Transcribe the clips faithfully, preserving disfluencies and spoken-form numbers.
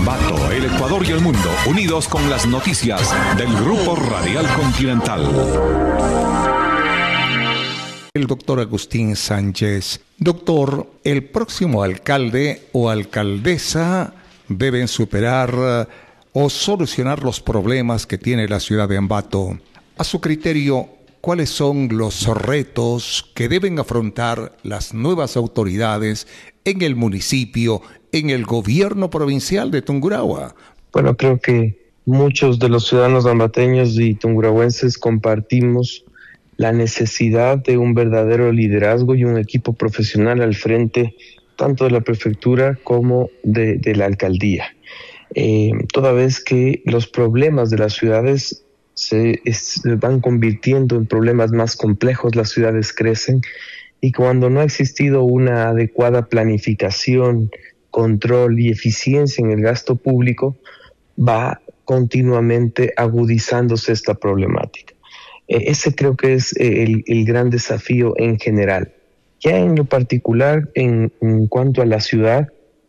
Ambato, el Ecuador y el mundo, unidos con las noticias del Grupo Radial Continental. El doctor Agustín Sánchez. Doctor, el próximo alcalde o alcaldesa deben superar o solucionar los problemas que tiene la ciudad de Ambato. A su criterio, ¿cuáles son los retos que deben afrontar las nuevas autoridades en el municipio, en el gobierno provincial de Tungurahua? Bueno, creo que muchos de los ciudadanos ambateños y tungurahuenses compartimos la necesidad de un verdadero liderazgo y un equipo profesional al frente tanto de la prefectura como de, de la alcaldía. Eh, toda vez que los problemas de las ciudades se, es, se van convirtiendo en problemas más complejos, las ciudades crecen, y cuando no ha existido una adecuada planificación, control y eficiencia en el gasto público, va continuamente agudizándose esta problemática. Eh, ese creo que es el, el gran desafío en general. Ya en lo particular, en, en cuanto a la ciudad,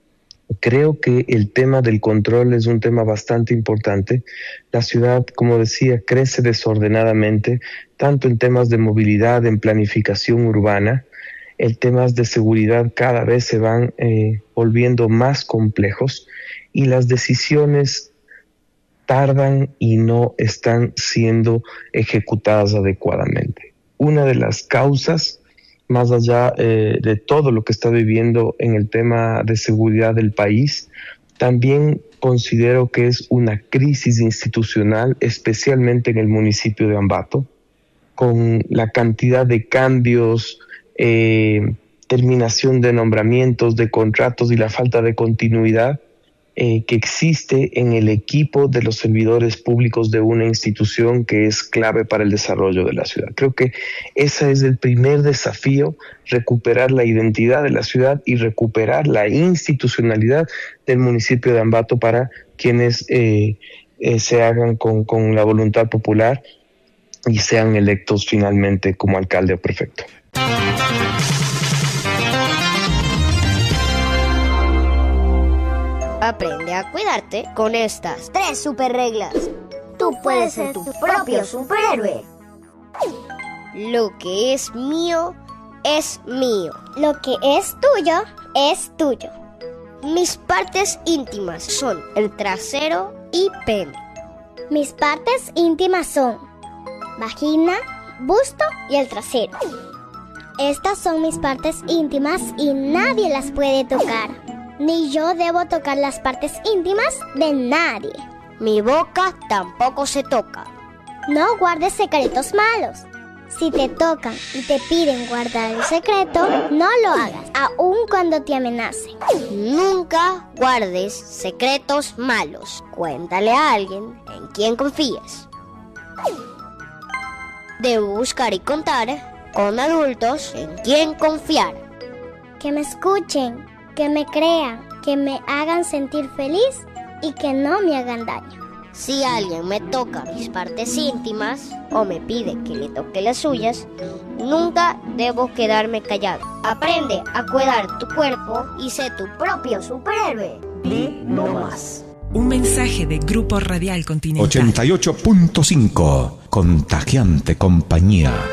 creo que el tema del control es un tema bastante importante. La ciudad, como decía, crece desordenadamente, tanto en temas de movilidad, en planificación urbana. El temas de seguridad cada vez se van eh, volviendo más complejos y las decisiones tardan y no están siendo ejecutadas adecuadamente. Una de las causas, más allá eh, de todo lo que está viviendo en el tema de seguridad del país, también considero que es una crisis institucional, especialmente en el municipio de Ambato, con la cantidad de cambios, eh, terminación de nombramientos, de contratos y la falta de continuidad eh, que existe en el equipo de los servidores públicos de una institución que es clave para el desarrollo de la ciudad. Creo que ese es el primer desafío, recuperar la identidad de la ciudad y recuperar la institucionalidad del municipio de Ambato para quienes eh, eh, se hagan con, con la voluntad popular y sean electos finalmente como alcalde o prefecto. Aprende a cuidarte con estas tres super reglas. Tú puedes ser tu propio superhéroe. Lo que es mío, es mío. Lo que es tuyo, es tuyo. Mis partes íntimas son el trasero y pene. Mis partes íntimas son vagina, busto y el trasero. Estas son mis partes íntimas y nadie las puede tocar. Ni yo debo tocar las partes íntimas de nadie. Mi boca tampoco se toca. No guardes secretos malos. Si te tocan y te piden guardar el secreto, no lo hagas, aun cuando te amenacen. Nunca guardes secretos malos. Cuéntale a alguien en quien confíes. Debo buscar y contar con adultos en quien confiar. Que me escuchen, que me crean, que me hagan sentir feliz y que no me hagan daño. Si alguien me toca mis partes íntimas o me pide que le toque las suyas, nunca debo quedarme callado. Aprende a cuidar tu cuerpo y sé tu propio superhéroe. Di no más. Un mensaje de Grupo Radial Continental. ochenta y ocho punto cinco, Contagiante Compañía.